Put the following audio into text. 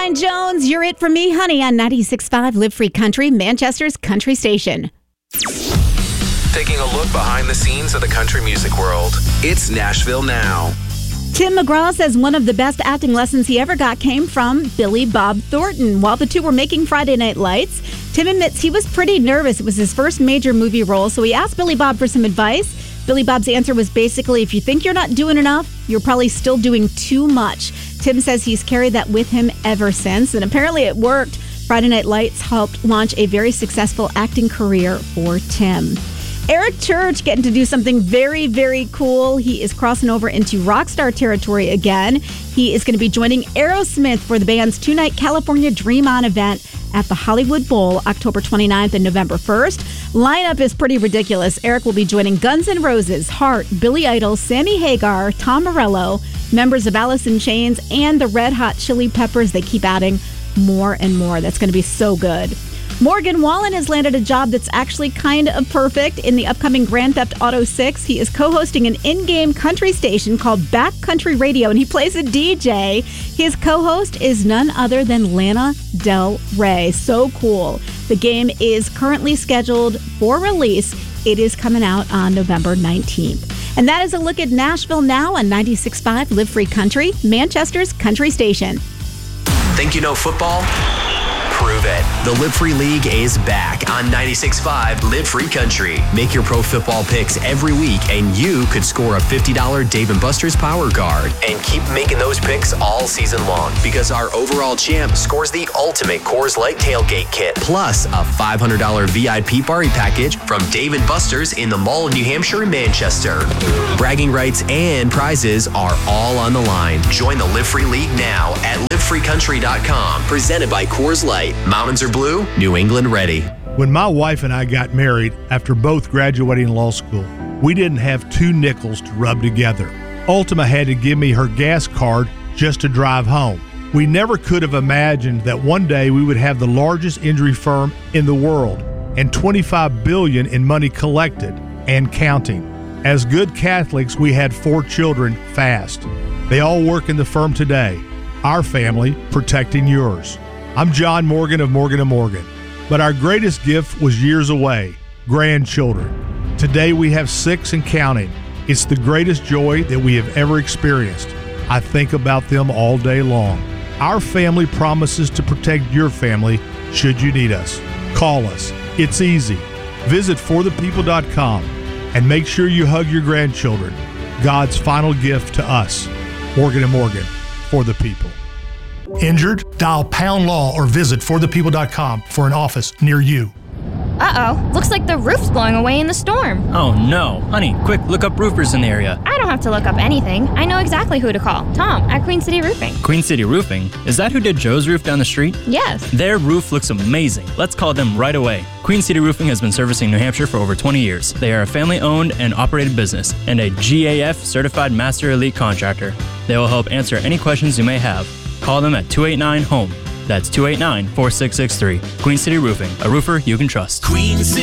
Caroline Jones, You're It For Me, Honey, on 96.5 Live Free Country, Manchester's country station. Taking a look behind the scenes of the country music world. It's Nashville Now. Tim McGraw says one of the best acting lessons he ever got came from Billy Bob Thornton. While the two were making Friday Night Lights, Tim admits he was pretty nervous. It was his first major movie role, so he asked Billy Bob for some advice. Billy Bob's answer was basically, if you think you're not doing enough, you're probably still doing too much. Tim says he's carried that with him ever since, and apparently it worked. Friday Night Lights helped launch a very successful acting career for Tim. Eric Church getting to do something very, very cool. He is crossing over into rock star territory again. He is going to be joining Aerosmith for the band's two-night California Dream On event at the Hollywood Bowl, October 29th and November 1st. Lineup is pretty ridiculous. Eric will be joining Guns N' Roses, Heart, Billy Idol, Sammy Hagar, Tom Morello, members of Alice in Chains, and the Red Hot Chili Peppers. They keep adding more and more. That's going to be so good. Morgan Wallen has landed a job that's actually kind of perfect in the upcoming Grand Theft Auto 6. He is co-hosting an in-game country station called Backcountry Radio, and he plays a DJ. His co-host is none other than Lana Del Rey. So cool. The game is currently scheduled for release. It is coming out on November 19th. And that is a look at Nashville Now on 96.5 Live Free Country, Manchester's country station. Think you know football? Prove it. The Live Free League is back on 96.5 Live Free Country. Make your pro football picks every week, and you could score a $50 Dave & Buster's Power Card. And keep making those picks all season long, because our overall champ scores the ultimate Coors Light Tailgate Kit, plus a $500 VIP party package from Dave & Buster's in the Mall of New Hampshire and Manchester. Bragging rights and prizes are all on the line. Join the Live Free League now at livefreecountry.com. Presented by Coors Light. Mountains are blue, New England ready. When my wife and I got married, after both graduating law school, we didn't have two nickels to rub together. Ultima had to give me her gas card just to drive home. We never could have imagined that one day we would have the largest injury firm in the world and $25 billion in money collected and counting. As good Catholics, we had 4 children fast. They all work in the firm today. Our family protecting yours. I'm John Morgan of Morgan & Morgan, but our greatest gift was years away, grandchildren. Today we have 6 and counting. It's the greatest joy that we have ever experienced. I think about them all day long. Our family promises to protect your family should you need us. Call us. It's easy. Visit forthepeople.com and make sure you hug your grandchildren. God's final gift to us. Morgan & Morgan, for the people. Injured? Dial Pound Law or visit forthepeople.com for an office near you. Uh-oh, looks like the roof's blowing away in the storm. Oh no. Honey, quick, look up roofers in the area. I don't have to look up anything. I know exactly who to call. Tom, at Queen City Roofing. Queen City Roofing? Is that who did Joe's roof down the street? Yes. Their roof looks amazing. Let's call them right away. Queen City Roofing has been servicing New Hampshire for over 20 years. They are a family-owned and operated business and a GAF certified Master Elite contractor. They will help answer any questions you may have. Call them at 289-HOME. That's 289-4663. Queen City Roofing, a roofer you can trust. Queen City.